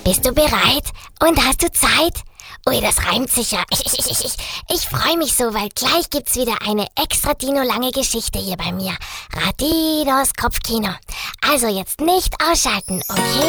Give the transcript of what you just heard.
Bist du bereit? Und hast du Zeit? Ui, das reimt sich ja. Ich freue mich so, weil gleich gibt's wieder eine extra Dino-lange Geschichte hier bei mir. Radinos Kopfkino. Also jetzt nicht ausschalten, okay?